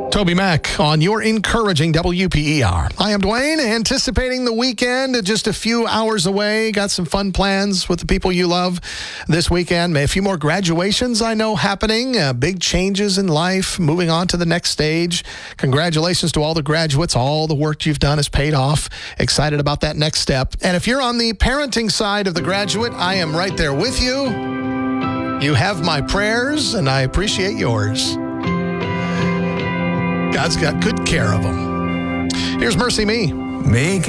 Toby Mack on your encouraging WPER. I am Dwayne, anticipating the weekend, just a few hours away. Got some fun plans with the people you love this weekend. A few more graduations I know happening, big changes in life, moving on to the next stage. Congratulations to all the graduates. All the work you've done has paid off. Excited about that next step. And if you're on the parenting side of the graduate, I am right there with you. You have my prayers, and I appreciate yours. God's got good care of them. Here's Mercy Me. Make